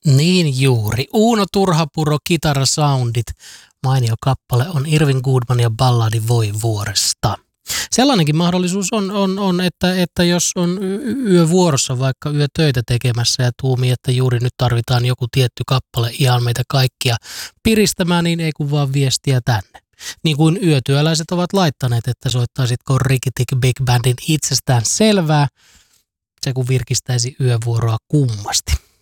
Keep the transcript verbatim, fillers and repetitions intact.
Niin juuri. Uuno Turhapuro, kitarasoundit. Mainio kappale on Irvin Goodman ja balladi Voi vuoresta. Sellainenkin mahdollisuus on, on, on että, että jos on yövuorossa vaikka yötöitä tekemässä ja tuumii, että juuri nyt tarvitaan joku tietty kappale ihan meitä kaikkia piristämään, niin ei kun vaan viestiä tänne. Niin kuin yötyöläiset ovat laittaneet, että soittaisitko Rikitik Big Bandin itsestään selvää, se kun virkistäisi yövuoroa kummasti.